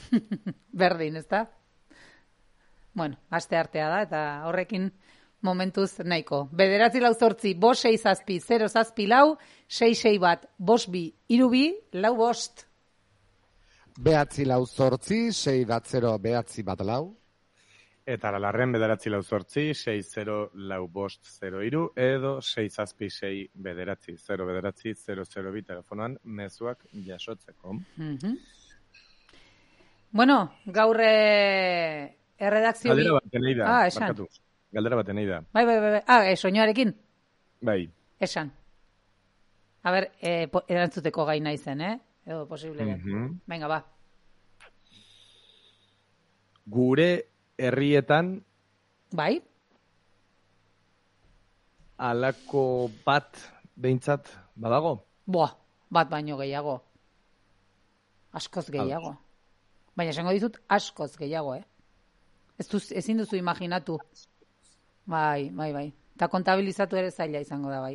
Berdin, ezta? Bueno, aste artea da, eta horrekin momentuz nahiko. 9-8, 5, 6, 7, 0, 7, 4, 6, 6, 1, 5, 2, 3, 2, 4, 5. 9-8, 6, 0, 9, 1, 4. Eta lalarren 9-8, 6, 0, 4, 5, 0, edo 6, 7, 6, 9, 0, 9, 0, 0, 2 telefonoan mezuak jasotzeko. Bueno, gaur erredakzio... Galdera baten nahi da, esan. barkatu. Galdera baten nahi da. Bai. Soinuarekin? Bai. Esan. A ber, erantzuteko gai naizen, Edo posible den. Venga, ba. Gure herrietan bai? Halako bat behintzat badago? Bat baino gehiago. Askoz gehiago. Baina esango dizut askoz gehiago, ezin duzu imaginatu. Bai. Eta kontabilizatu ere zaila izango da, bai.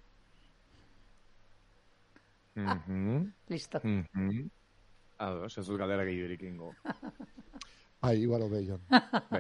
Listo. Ados, ez dut galdera gehiorik ingo. Bai, igual obeion. Bai.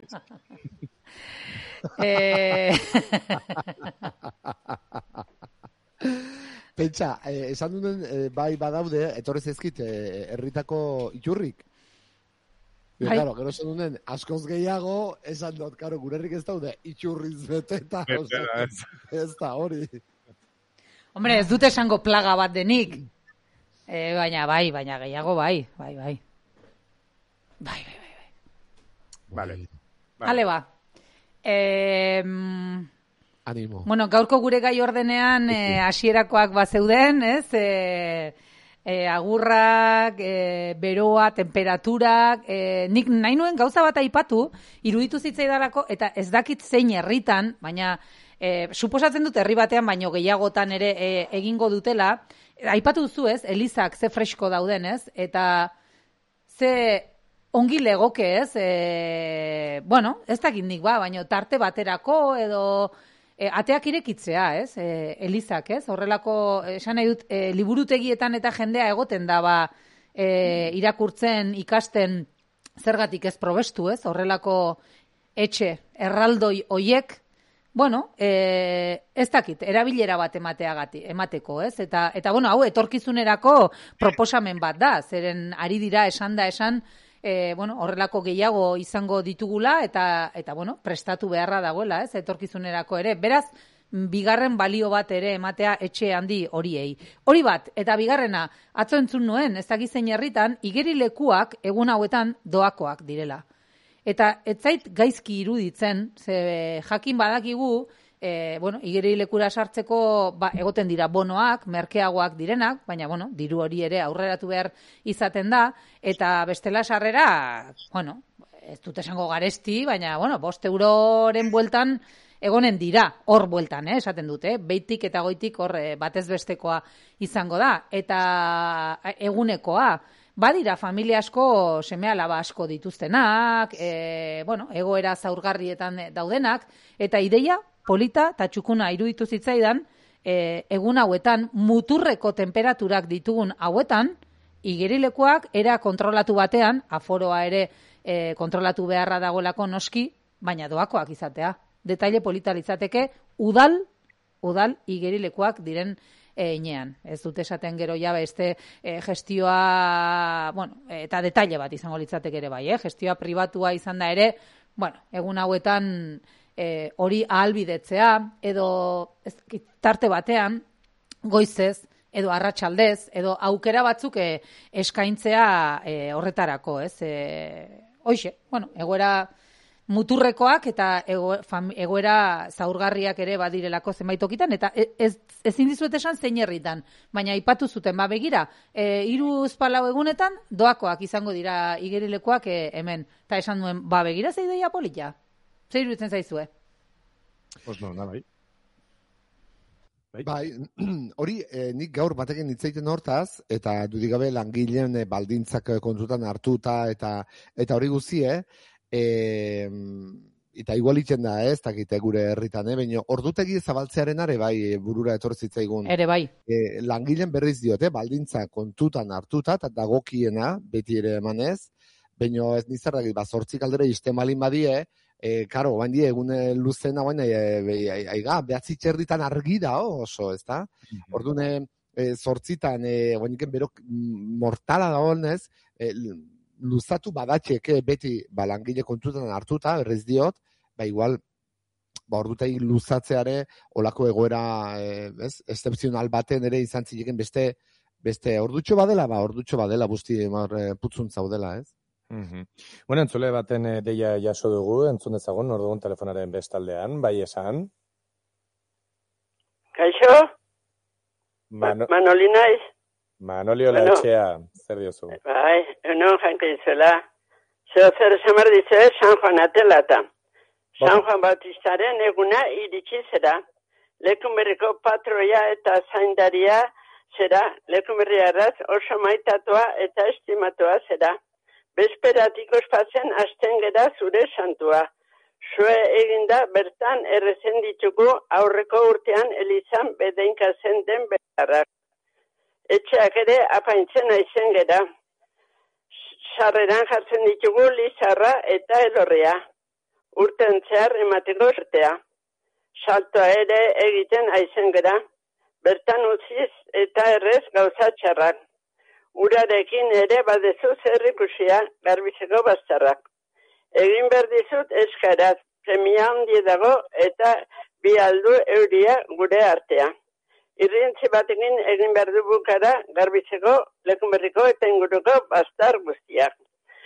Pentsa, esan duen, bai badaude, etorrez ezkit, herritako iturrik. Bai. Claro, gero esan duen, askoz gehiago, esan dut, karo, gure herrik ez daude, itxurriz beteta, ez da hori. Hombre, ez dute esango plaga bat denik. Baina gehiago bai. Bai. Vale. Hale ba. Animo. Bueno, gaurko gure gai ordenean hasierakoak bazeuden, ez? Agurrak, beroa, temperaturak, nik nahi nuen gauza bat aipatu, iruditu zitzaidalako, eta ez dakit zein herritan, baina suposatzen dut herri batean, baino gehiagotan ere egingo dutela, aipatu duzu ez, elizak ze fresko dauden ez, eta ze ongi legoke ez, bueno, ez dakit nik baina tarte baterako edo ateak irekitzea ez, elizak ez, horrelako, esan nahi dut, liburutegietan eta jendea egoten da irakurtzen, ikasten zergatik ez probestu ez, horrelako etxe erraldoi hoiek, bueno, ez dakit, erabilera bat emateko, ez? Eta bueno, hau etorkizunerako proposamen bat da, zeren ari dira esan, bueno, horrelako gehiago izango ditugula, eta bueno, prestatu beharra dagoela, ez? Etorkizunerako ere. Beraz, bigarren balio bat ere ematea etxe handi horiei. Hori bat, eta bigarrena, atzo entzun nuen, ez dakit zein herritan, igerilekuak egun hauetan doakoak direla. Eta ez zait gaizki iruditzen, ze jakin badakigu, bueno, igerilekura sartzeko egoten dira bonoak, merkeagoak direnak, baina, bueno, diru hori ere aurreratu behar izaten da, eta bestela sarrera, bueno, ez dut esango garesti, baina, bueno, 5 euroren bueltan egonen dira, hor bueltan, esaten dute, beitik eta goitik hor batez bestekoa izango da, eta egunekoa, badira familia asko seme-alaba asko dituztenak, bueno, egoera zaurgarrietan daudenak, eta ideia polita eta txukuna iruditu zitzaidan, egun hauetan, muturreko temperaturak ditugun hauetan, igerilekuak era kontrolatu batean, aforoa ere kontrolatu beharra dagoelako noski, baina doakoak izatea. Detaile polita litzateke, udal igerilekuak diren inean. Ez dut esaten gero ja beste gestioa, bueno, eta detaile bat izango litzateke ere bai, gestioa pribatua izan da ere, bueno, egun hauetan hori ahalbidetzea, edo tarte batean, goizez, edo arratsaldez, edo aukera batzuk eskaintzea horretarako, ez? Hoxe, bueno, egoera muturrekoak eta egoera zaurgarriak ere badirelako zenbait tokitan, eta ezin dizuet esan zein herritan, baina aipatu zuten, begira, 3-4 egunetan doakoak izango dira igerilekoak hemen, eta esan duen, begira zei ideia polita, zei iruditzen zaizue? Pues no, bai. Bai, hori nik gaur batekin hitzaiten hortaz, eta dudigabe langileen baldintzak kontutan hartuta, eta hori guztie, eta igual itzen da, ez dakite gure herritan, baina ordutegi zabaltzearen are bai burura etortzitzaigun. Ere bai. Langileen berriz diote, baldintza kontutan hartuta, eta dagokiena, beti ere emanez, Baina ez nizarrak, 8 galdera izten malin badie, karo, bain die, egun luzena, baina, aiga, 9 txerditan argi da, oso, ez da? Orduan, 8tan, bainiken berok mortala da honez, luzatu badatxeke beti langile kontutan hartuta, errez diot, igual, ordutegi luzatzeare, olako egoera, excepzional baten ere izan zileken beste ordutxo badela, busti putzun zaudela, ez? Bueno, entzule baten deia jaso dugu, entzun dezagun, orduan telefonaren bestaldean, bai esan. Kaixo? Manoli naiz? Manoli Olatxea, zer diozu? Bai, non janko izuela. Zer esamar dizu, San Juan atelata. San Juan Bautistaren eguna iritsi zera. Lekunberriko patroia eta zaindaria zera. Lekunberriaraz oso maitatua eta estimatua zera. Bezperatik ospatzen hasten gera zure santua. Zue eginda bertan errezen ditugu aurreko urtean elizan bedeinkazen den beharrak. Etxeak ere apaintzen aizen gera. Sarreran jartzen ditugu lizarra eta elorria. Urten zehar emateko urtea. Saltoa ere egiten aizen gera. Bertan utziz eta errez gauza txarrak. Urarekin ere badezu zerrikusia garbizeko bastarrak. Egin behar dizut eskaraz, premia handi dago eta bi aldu euria gure artea. Irrintzi batekin egin behar du bukara garbizeko, Lekunberriko eta inguruko bastar guztiak.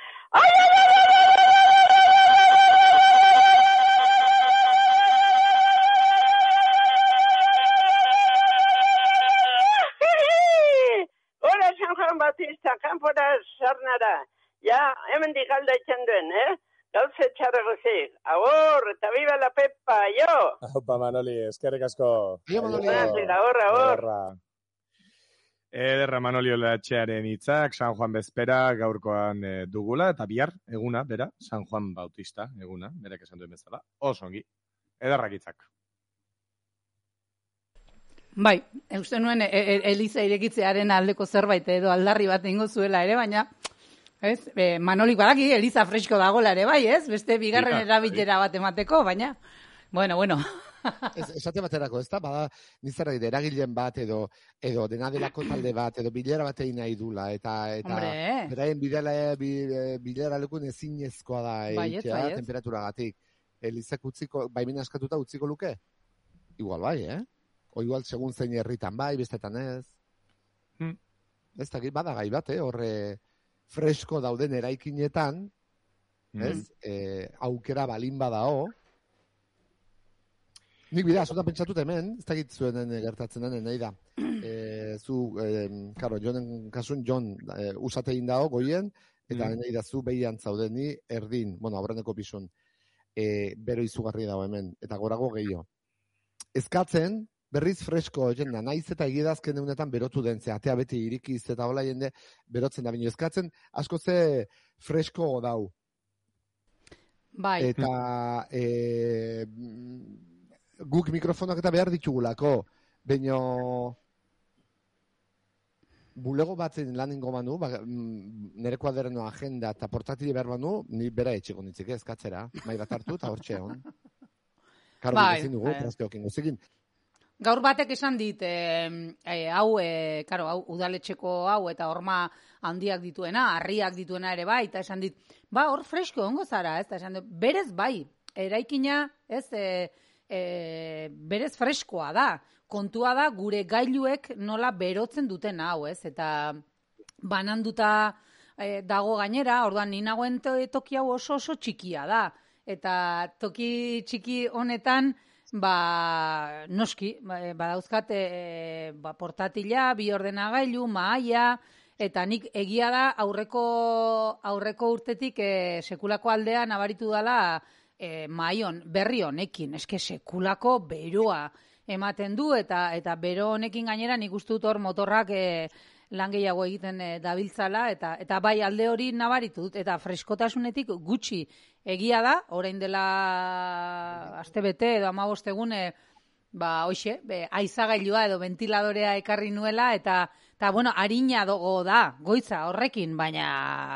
Hora San Juan Bautista, kanpora sarnara. Ja, hemen dikalda itxen duen, Gauze txarra gozik. Agor, eta viva la Pepa, jo! Aupa, Manoli, eskerrik asko. Jo, Manoli. Ahorra. Ederra Manoli Olatxearen hitzak, San Juan bezpera gaurkoan dugula, eta bihar, eguna, bera, San Juan Bautista, eguna, berak esan duen bezala, oso ongi. Ederrak hitzak. Bai, uste nuen Eliza irekitzearen aldeko zerbait edo aldarri bat ingo zuela ere, baina ez, Manolik badaki Eliza fresko dagoela ere, bai, ez? Beste bigarren erabilera bat emateko, baina, bueno. Esate baterako, ez da? Bada, nizarra eragileen bat edo dena delako talde bat, edo bilera bat egin nahi dula, eta beraien bilera lekun ezinezkoa da egitea, temperaturagatik. Elizak utziko, baimen askatuta utziko luke? Igual bai, O igual segun zein herritan bai, bestetan ez. Ez da, bada gai bat, horre fresko dauden eraikinetan, ez? Aukera balin badao. Nik bida, azotan pentsatut hemen, ez dakit zuen gertatzen den, nahi da. Karo, Jonen kasun, Jon usatein dao goien, eta nahi da zu behian zaudeni erdin, aurreneko pisun, bero izugarri dago hemen, eta gorago gehiago. Ezkatzen, berriz fresko jenda, naiz eta egidazken egunetan berotu den, ze atea beti irikiz eta hola jende berotzen da, baina ezkatzen asko ze fresko dau. Bai. Eta guk mikrofonak eta behar ditugulako, baina bulego batzen laningo manu, nire kuaderno agenda eta portatile behar manu, ni bera etxeko nitzik ezkatzera, mai bat hartu eta hor txeon. Karo, ezin dugu, trasteokin guztikin. Gaur batek esan dit, hau udaletxeko hau eta horma handiak dituena, harriak dituena ere bai, eta esan dit, hor fresko ongo zara, ez? Esan dit, berez bai, eraikina, ez, berez freskoa da. Kontua da, gure gailuek nola berotzen duten hau, ez? Eta bananduta dago gainera, orduan ni nagoen toki hau oso txikia da. Eta toki txiki honetan, noski, badauzkat portatila, bi ordenagailu, mahaia, eta nik egia da aurreko urtetik sekulako aldea nabaritu dela mahaion, berri honekin, eske sekulako beroa ematen du, eta bero honekin gainera nik uste dut hor motorrak lan gehiago egiten dabiltzala, eta bai alde hori nabaritu dut, eta freskotasunetik gutxi egia da, orain dela astebete edo 15 egun, aizagailua edo ventiladorea ekarri nuela, eta arina dogo da, goitza horrekin, baina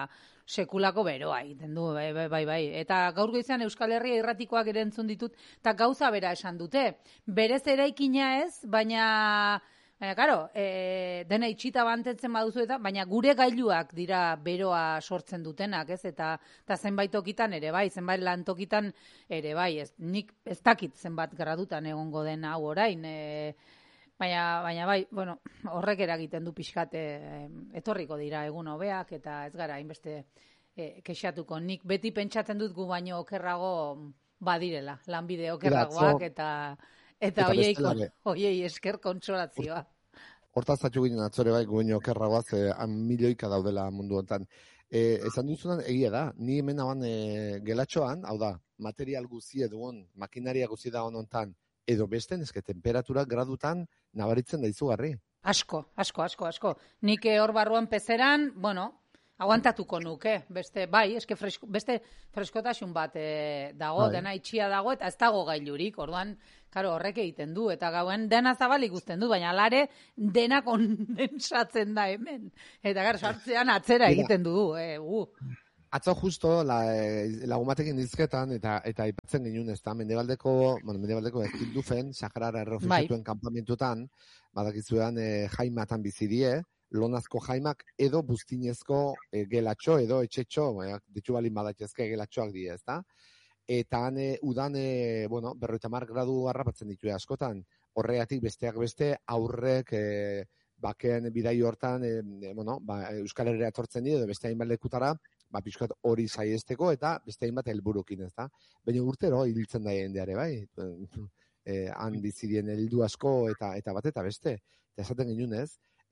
sekulako beroa egiten du, bai. Eta gaur goizean Euskal Herria irratikoak ere entzun ditut, eta gauza bera esan dute. Berez eraikina ez, baina claro, dena itxita bantetzen baduzu eta, baina gure gailuak dira beroa sortzen dutenak, ez? Eta zenbait tokitan ere bai, zenbait lantokitan ere bai, ez? Nik ez dakit zenbat gradutan egongo den hau orain, baina bai, bueno, horrek eragiten du pixkat, etorriko dira egun hobeak eta ez gara hainbeste kexatuko. Nik beti pentsatzen dut gu baino okerrago badirela, lanbide okerragoak eta hoiei esker kontsolatzioa. Hortaz atxu ginen atzore bai gueño okerragoaz, milioika daudela mundu honetan. Esan duzunan egia da, ni hemen haban gelatxoan, hau da, material guzie dugun, makinaria guzi da honetan, edo besten, eske temperatura gradutan nabaritzen da izugarri. Asko. Nik hor barruan pezeran, bueno, aguantatuko nuke, beste freskotasun bat dago, dena itxia dago, eta ez dago gailurik, orduan, karo, horrek egiten du, eta gauen dena zabalik uzten du, baina alare dena kondensatzen da hemen. Eta gara, sartzean atzera egiten du, Atzo justo lagumatekin dizketan eta aipatzen ginen, ez da, mendebaldeko ezkindufen, Saharar errefuxiatuen kanpamentutan, badakizuean jaimatan bizidie, lonazko jaimak edo buztinezko gelatxo edo etxetxo, ditu balin badatxezke gelatxoak die, ez da? Eta udan, 50 gradu harrapatzen ditu askotan, horregatik besteak beste aurrek bakeen bidai hortan, Euskal Herria etortzen dira, edo beste hainbat lekutara, pixkat hori saiesteko eta beste hainbat helburukin, ez da? Baina urtero hiltzen da jendeare, bai? Han bizidien heldu asko eta bat eta beste. Eta esaten ginunez,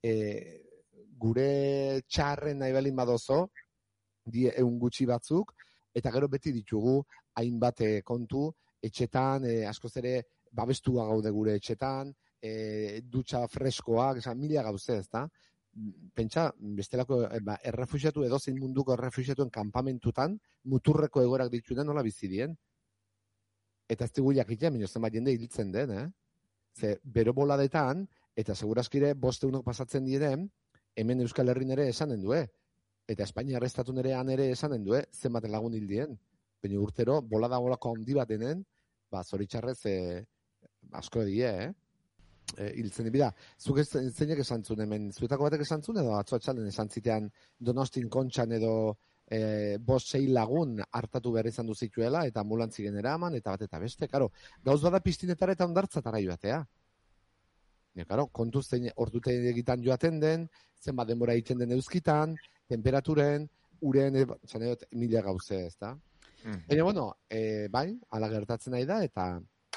gure txarren nahi balin badozo, egun gutxi batzuk, eta gero beti ditugu hainbat kontu, etxetan, askoz ere babestua gaude gure etxetan, dutxa freskoak, mila gauze, ez da? Pentsa, bestelako errefuxiatu edozein munduko errefuxiatuen kanpamentutan muturreko egoerak dituen nola bizidien. Eta ez dugu jakitea, minio zenbat jende hiltzen den, Ze, bero boladetan, eta seguraskire 5 egunok pasatzen diren, hemen Euskal Herrin ere esanen du, eta Espainia arrestatu nerean ere esanen du, zenbat lagun hildien. Baina urtero, bolada bolako handi bat denen, zoritxarrez asko die, hiltzen dibida. Zuk zeinek esan zuen hemen, zuetako batek esan zuen, edo atzo atxalen esan zitean Donostin Kontxan edo 5-6 lagun hartatu behar izan duzituela, eta ambulantzigen eraman, eta bat eta beste. Karo, gauz bada piztinetara eta ondartzatara joatea. Karo, kontuz zein ordute egitan joaten den, zenbat denbora egiten den euskitan, temperaturen, uren, mila gauze, ez da? Baina, bai, ala gertatzen nahi da, eta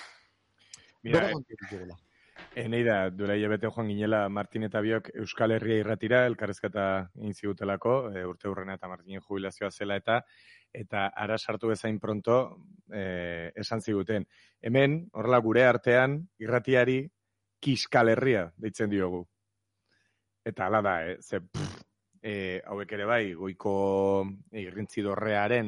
bera kontu ditugula. Nei da, duela hilabete joan ginela Martin eta biok Euskal Herria irratira, elkarrezketa egin zigutelako, urte hurrena eta Martinen jubilazioa zela eta ara sartu bezain pronto esan ziguten. Hemen, horrela gure artean, irratiari Kiskal Herria deitzen diogu. Eta hala da, hauek ere bai, goiko irrintzidorrearen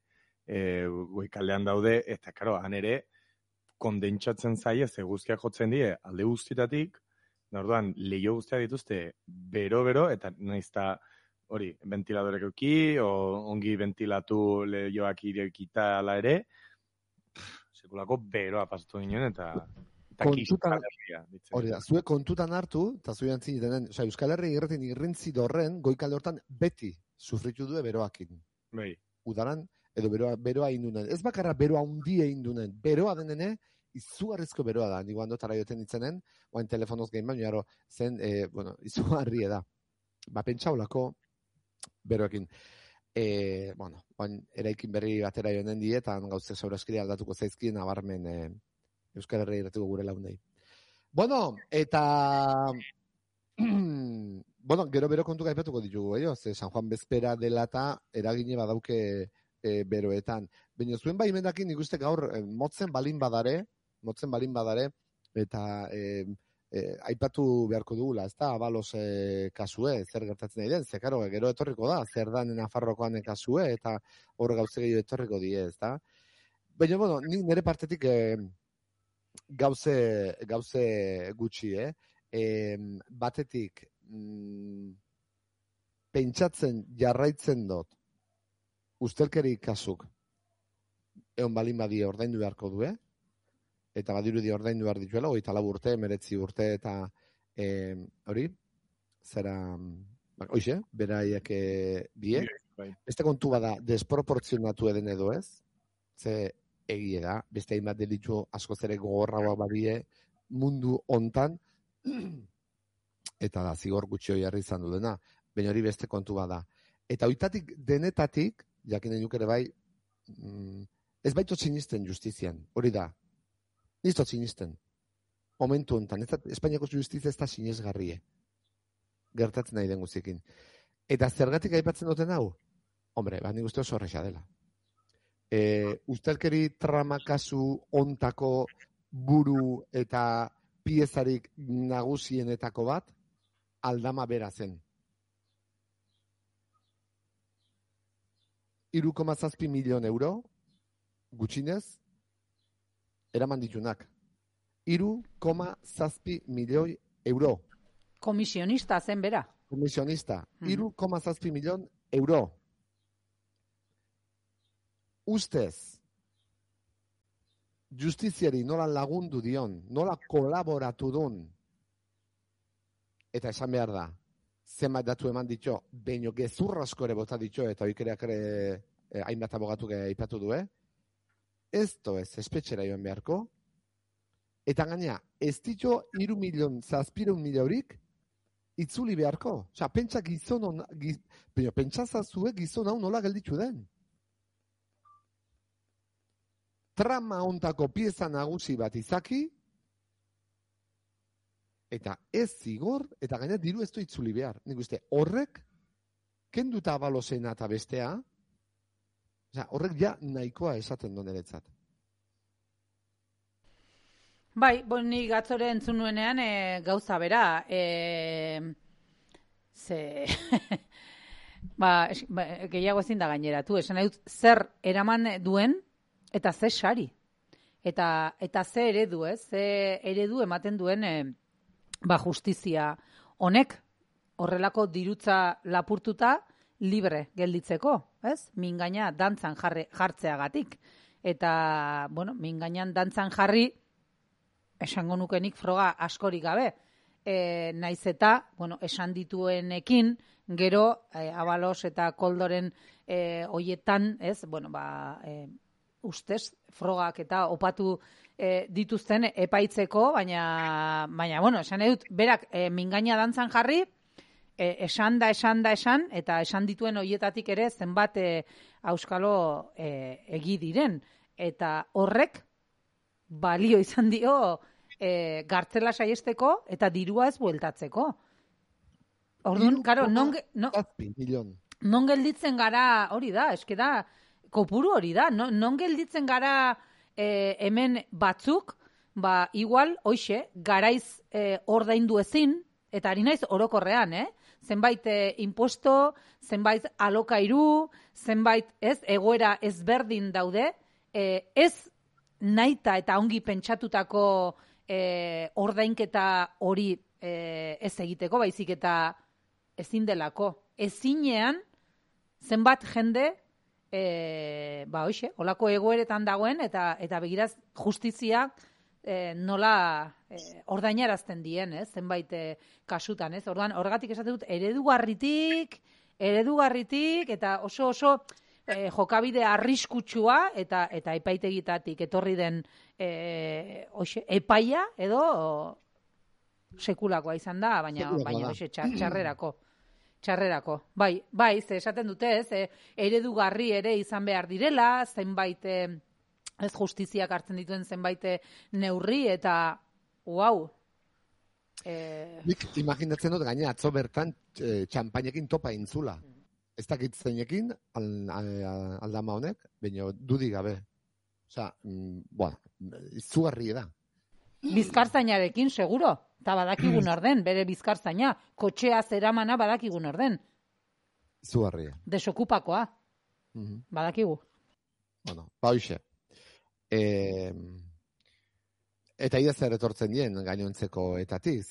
goikaldean daude, eta karo, han ere, kondentsatzen zaie, ze guztiak jotzen die, alde guztietatik, orduan, leio guztiak dituzte, bero, eta naizta hori, ventiladorek euki, ongi ventilatu leioak irekita ala ere, sekulako beroa pasatu ginen, eta Euskal Herria. Hori da, zuek kontutan hartu, eta zuen zinitenen, Euskal Herria irretin irrintzidorren, goikalde hortan beti sufritu due beroakin. Bai. Udaran, edo beroa indunen. Ez bakarra beroa hundie indunen, beroa denene, izugarrizko beroa da. Nigo handotara joten ditzenen, oain telefonoz gehin baino, jaro, zen, izugarri da. Pentsaulako beroekin. Oain eraikin berri batera joan die, eta gauzek sauraskiri aldatuko zaizkien, abarmen Euskal Herria irratuko gure launei. Eta gero bero kontu gaipatuko ditugu, ze San Juan Bezpera dela eta eragine badauke beroetan. Baina zuen baimendakin nik uste gaur motzen balin badare, eta aipatu beharko dugula, ez da, Abalos kasue, zer gertatzen nahi den, ze karo, gero etorriko da, zer da Nafarrokoan kasue, eta hor gauze gehiago etorriko die, ez da. Baina, nik nire partetik gauze gutxi, batetik pentsatzen jarraitzen dut ustelkeri kasuk egon balin badie ordaindu beharko du, eta badirudi ordaindu behar dituela, 24 urte, 19 urte, eta hori, zera, hoxe, beraiek die. Beste kontu bada, desproportzionatu eden edo ez, ze egie da, beste hainbat delitu asko zere gogorragoa badie mundu hontan, eta da, zigor gutxi hori izan du dena, baina hori beste kontu bada. Eta hoitatik denetatik, jakinen juk ere bai, ez baito sinisten justizian, hori da. Nizto sinisten. Momentu honetan, Espainiako justizia ez da sinesgarrie. Gertatzen nahi den guztiekin. Eta zergatik aipatzen duten hau? Hombre, nik uste oso horreza dela. Ustelkeri trama kasu ontako buru eta piezarik nagusienetako bat, Aldama bera zen. 3,7 milion euro, gutxinez, eraman ditunak. 3,7 milioi euro. Komisionista zen bera. Komisionista. 3,7 milion euro. Ustez, justiziari nola lagundu dion, nola kolaboratu duen, eta esan behar da, zenbat datu eman ditxo, baino gezur asko ere bota ditxo, eta oikereak ere hainbat abogatuk aipatu du, ez toez, espetxera joan beharko, eta gaina, ez ditxo 3.700.000 eurik itzuli beharko. Osa, pentsa gizon pentsazazue gizon hau nola gelditu den. Trama hontako pieza nagusi bat izaki, eta ez zigor, eta gaina diru ez du itzuli behar. Nik uste, horrek, kenduta abalosena eta bestea, horrek ja nahikoa esaten do niretzat. Bai, ni gatzore entzun nuenean gauza bera. Gehiago ezin da gaineratu. Esan nahi dut, zer eraman duen, eta ze sari. Eta ze eredu, ze eredu ematen duen justizia honek, horrelako dirutza lapurtuta libre gelditzeko, ez? Mingaina dantzan jartzeagatik. Eta, mingainan dantzan jarri, esango nukenik froga askorik gabe. Naiz eta, esan dituenekin, gero, Abalos eta Koldoren hoietan, ez, ustez, frogak eta opatu dituzten epaitzeko, baina, esan edut, berak mingaina dantzan jarri, esan, eta esan dituen hoietatik ere zenbat auskalo egi diren. Eta horrek balio izan dio gartzela saiesteko eta dirua ez bueltatzeko. Orduan, karo, non gelditzen gara, hori da, eske da, kopuru hori da, non gelditzen gara hemen batzuk, igual, hoxe, garaiz ordaindu ezin, eta ari naiz orokorrean, zenbait impuesto, zenbait alokairu, zenbait egoera ezberdin daude, ez naita eta ongi pentsatutako ordainketa hori ez egiteko, baizik eta ezin delako. Ezinean, zenbat jende olako egoeretan dagoen eta begiraz justiziak nola ordainarazten dien, zenbait kasutan, ez? Orduan, horregatik esate dut, eredugarritik, eta oso jokabide arriskutsua eta epaitegitatik etorri den epaia edo sekulakoa izan da, baina txarrerako. Bai, ze esaten dute, eredugarri ere izan behar direla, zenbait ez justiziak hartzen dituen zenbait neurri eta wow. Nik imaginatzen dut gaina atzo bertan txampainekin topa intzula. Ez dakit zeinekin, Aldama honek, baina dudik gabe. Osa, izugarri da. Bizkartzainarekin, seguro. Eta badakigun orden, bere bizkartzaina. Kotxea zeramana badakigun orden. Izugarri. Desokupakoa. Badakigu. Hoxe. Eta ia zer etortzen dien gainontzeko etatik.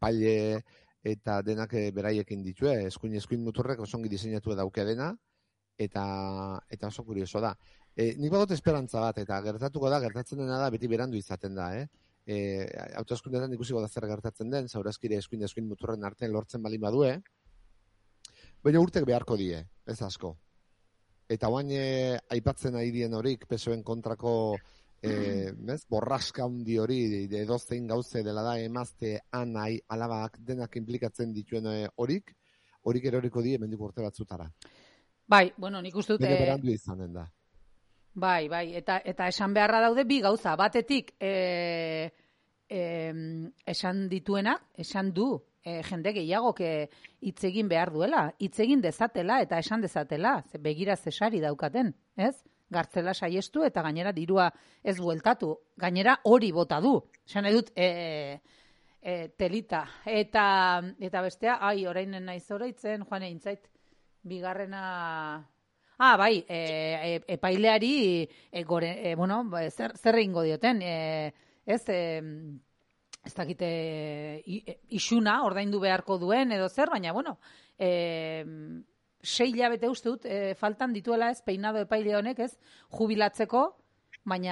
Epaile eta denak beraiekin ditue, eskuin muturrek osongi diseinatu dauke dena, eta oso kurioso da. Nik badut esperantza bat, eta gertatuko da, gertatzen dena da, beti berandu izaten da, hauteskundeetan ikusiko da zer gertatzen den, Zauraskire eskuin muturren artean lortzen balin badue, baina urtek beharko die, ez asko. Eta oain aipatzen ari dien horik, PSOEn kontrako borraska handi hori, edozein gauze dela da, emazte, anai, alabak, denak implikatzen dituen horik eroriko die mendik urte batzutara. Bai, bueno, nik uste dut... Bere berandu izanen da. Bai, eta esan beharra daude bi gauza. Batetik, esan dituenak, esan du, jende gehiagok hitz egin behar duela, hitz egin dezatela eta esan dezatela, begira zesari daukaten, ez? Gartzela saiestu eta gainera dirua ez bueltatu. Gainera hori bota du. Esan edut, telita. Eta bestea, orain naiz oraitzen, joan egin zait, bigarrena... bai, epaileari zer egingo dioten, ez dakite isuna ordaindu beharko duen edo zer, baina, 6 hilabete uste dut faltan dituela ez peinado epaile honek ez jubilatzeko, baina